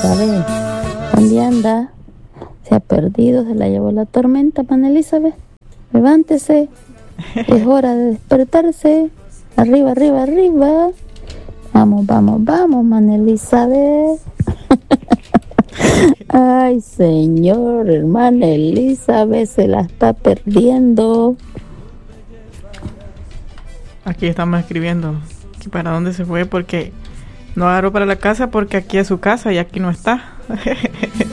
Elizabeth. ¿Dónde anda? Se ha perdido, se la llevó la tormenta, María Elizabeth. Levántese. Es hora de despertarse. Arriba, arriba, arriba. Vamos, vamos, vamos, María Elizabeth. Ay, señor, hermana Elizabeth se la está perdiendo. Aquí estamos escribiendo que para dónde se fue, porque no agarró para la casa, porque aquí es su casa y aquí no está.